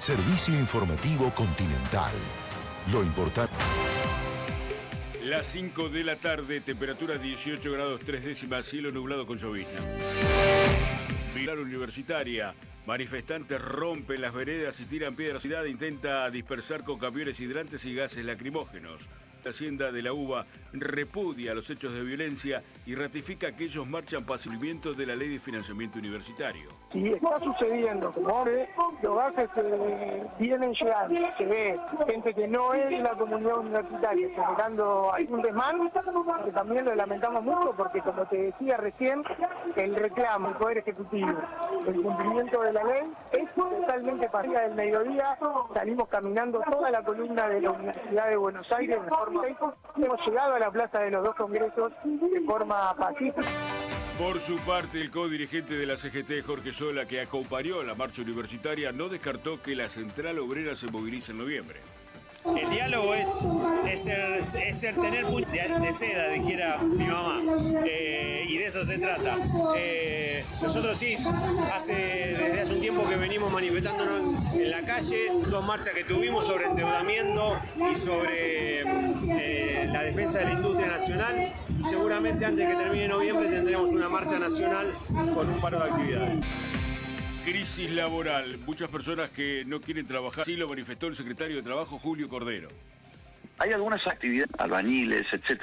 Servicio Informativo Continental. Lo importante. Las 5 de la tarde, temperatura 18 grados 3 décimas, cielo nublado con llovizna. Pilar Universitaria. Manifestantes rompen las veredas y tiran piedras. La ciudad intenta dispersar con camiones hidrantes y gases lacrimógenos. La Hacienda de la UBA repudia los hechos de violencia y ratifica que ellos marchan para cumplimiento de la Ley de Financiamiento Universitario. Y está sucediendo, como ve, los gases vienen llegando, se ve gente que no es de la comunidad universitaria generando algún desmán, que también lo lamentamos mucho porque, como te decía recién, el reclamo del Poder Ejecutivo, el cumplimiento de la ley es totalmente pasada del mediodía. Salimos caminando toda la columna de la Universidad de Buenos Aires de forma. Hemos llegado a la Plaza de los Dos Congresos de forma pacífica. Por su parte, el codirigente de la CGT, Jorge Sola, que acompañó la marcha universitaria, no descartó que la Central Obrera se movilice en noviembre. El diálogo es tener puño de seda, dijera mi mamá, y de eso se trata. Nosotros sí, desde hace un tiempo que venimos manifestándonos en la calle, 2 marchas que tuvimos sobre endeudamiento y sobre la defensa de la industria nacional, y seguramente antes de que termine noviembre tendremos una marcha nacional con un paro de actividades. Crisis laboral. Muchas personas que no quieren trabajar. Así lo manifestó el secretario de Trabajo, Julio Cordero. Hay algunas actividades, albañiles, etcétera.